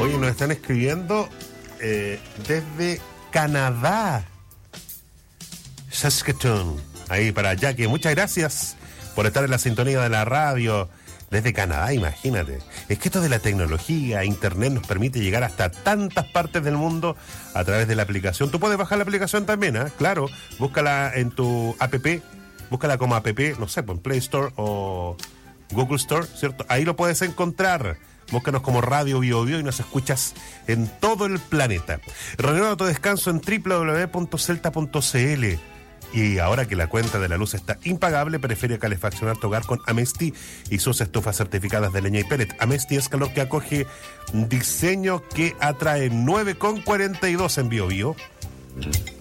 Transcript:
Oye, nos están escribiendo desde Canadá. Saskatoon. Ahí para Jackie. Muchas gracias por estar en la sintonía de la radio. Desde Canadá, imagínate. Es que esto de la tecnología, internet nos permite llegar hasta tantas partes del mundo a través de la aplicación. Tú puedes bajar la aplicación también, ¿eh? Claro. Búscala en tu app. Búscala como app, no sé, en Play Store o Google Store, ¿cierto? Ahí lo puedes encontrar. Búscanos como Radio Bio Bio y nos escuchas en todo el planeta. Renueva tu descanso en www.celta.cl. Y ahora que la cuenta de la luz está impagable, prefiere calefaccionar tu hogar con Amesti y sus estufas certificadas de leña y pellet. Amesti es calor que acoge, diseño que atrae. 9,42 en Bio Bio.